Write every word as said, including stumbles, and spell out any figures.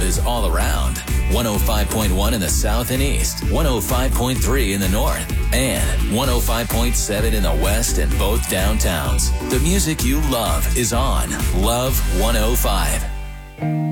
is all around. one oh five point one in the south and east, one oh five point three in the north, and one oh five point seven in the west and both downtowns. The music you love is on Love one oh five.